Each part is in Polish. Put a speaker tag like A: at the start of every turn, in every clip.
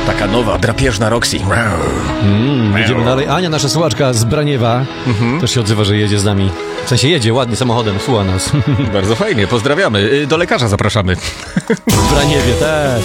A: Taka nowa, drapieżna Roxy.
B: Jedziemy dalej. Ania, nasza słuchaczka z Braniewa, też się odzywa, że jedzie z nami. W sensie jedzie ładnie samochodem, słucha nas.
A: Bardzo fajnie, pozdrawiamy. Do lekarza zapraszamy.
B: W Braniewie, tak.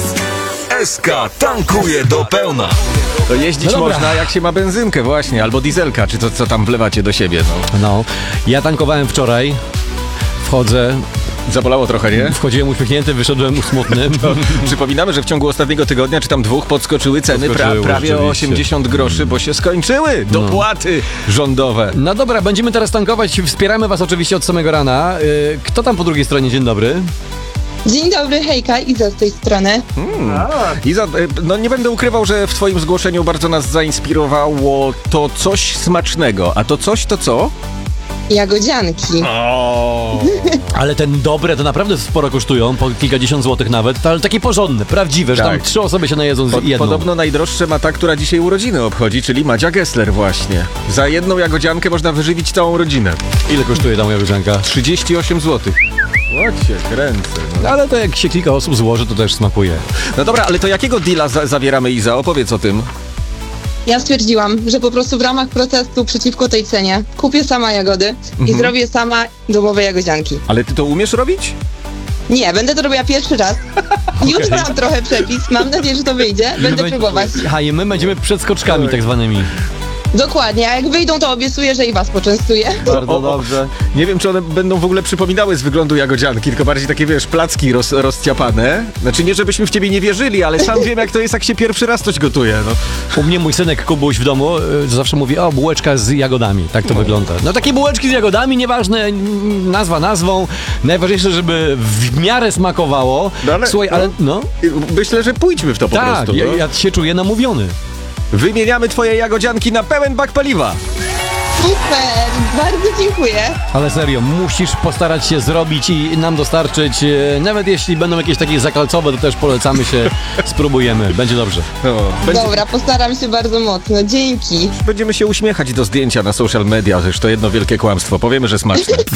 C: SK tankuje do pełna.
A: To jeździć
B: No dobra.
A: można jak się ma benzynkę właśnie, albo dieselka, czy to co tam wlewacie do siebie.
B: No, ja tankowałem wczoraj, wchodzę,
A: Zabolało trochę, nie?
B: wchodziłem uśmiechnięty, wyszedłem smutny.
A: Przypominamy, że w ciągu ostatniego tygodnia, czy tam 2, podskoczyły ceny
B: Podskoczyły,
A: prawie o
B: rzeczywiście.
A: 80 groszy, bo się skończyły dopłaty rządowe.
B: No dobra, będziemy teraz tankować, wspieramy was oczywiście od samego rana. Kto tam po drugiej stronie? Dzień dobry.
D: Dzień dobry, hejka, Iza z tej strony.
A: Iza, no nie będę ukrywał, że w twoim zgłoszeniu bardzo nas zainspirowało to coś smacznego. A to coś to co?
D: Jagodzianki.
B: Ale ten dobre to naprawdę sporo kosztują, po kilkadziesiąt złotych nawet, ale takie porządne, prawdziwe, że tam
A: Tak.
B: 3 osoby się najedzą z jedną.
A: Podobno najdroższe ma ta, która dzisiaj urodziny obchodzi, czyli Madzia Gessler właśnie. Za jedną jagodziankę można wyżywić całą rodzinę.
B: Ile kosztuje tam jagodzianka?
A: 38 zł. Łocie, kręcę. No.
B: Ale to jak się kilka osób złoży, to też smakuje.
A: No dobra, ale to jakiego deala zawieramy, Iza? Opowiedz o tym.
D: Ja stwierdziłam, że po prostu w ramach protestu przeciwko tej cenie kupię sama jagody i zrobię sama domowe jagodzianki.
A: Ale ty to umiesz robić?
D: Nie, będę to robiła pierwszy raz. Już znam trochę przepis, mam nadzieję, że to wyjdzie. Będę próbować.
B: A i my będziemy przed skoczkami tak zwanymi.
D: Dokładnie, a jak wyjdą, to obiecuję, że i was poczęstuję.
B: Bardzo dobrze.
A: Nie wiem, czy one będą w ogóle przypominały z wyglądu jagodzianki, tylko bardziej takie, wiesz, placki rozciapane. Znaczy nie, żebyśmy w ciebie nie wierzyli, ale sam wiem, jak to jest, jak się pierwszy raz coś gotuje, no.
B: U mnie mój synek Kubuś w domu zawsze mówi, o, bułeczka z jagodami. Tak to wygląda. No takie bułeczki z jagodami, nieważne, nazwa nazwą. Najważniejsze, żeby w miarę smakowało.
A: No ale-
B: Słuchaj, ale no,
A: Myślę, że pójdźmy w to po
B: tak,
A: prostu. No.
B: ja się czuję namówiony.
A: Wymieniamy twoje jagodzianki na pełen bak paliwa.
D: Super, bardzo dziękuję.
B: Ale serio, musisz postarać się zrobić i nam dostarczyć. Nawet jeśli będą jakieś takie zakalcowe, to też polecamy się, spróbujemy. Będzie dobrze.
A: No,
D: Dobra, postaram się bardzo mocno. Dzięki.
A: Będziemy się uśmiechać do zdjęcia na social media, że to jedno wielkie kłamstwo. Powiemy, że smaczne.